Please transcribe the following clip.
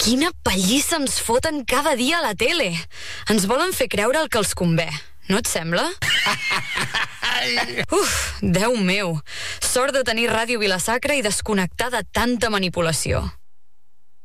Quina pallissa ens foten cada dia a la tele. Ens volen fer creure el que els convé. No et sembla? Déu meu. Sort de tenir Ràdio Vila-sacra i desconnectar de tanta manipulació.